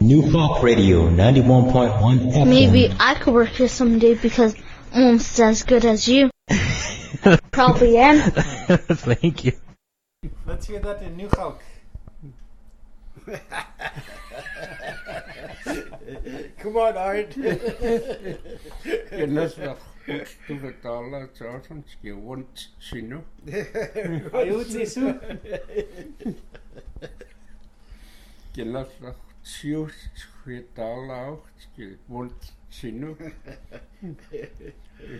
New Hawk Radio 91.1 FM. Maybe I could work here someday because I'm almost as good as you. Probably am. Thank you. Let's hear that in New Hawk. Come on, Art. Du betaler sånn skjønt skinno. Ayuti su. Gjelder sjøt betaler skjønt skinno.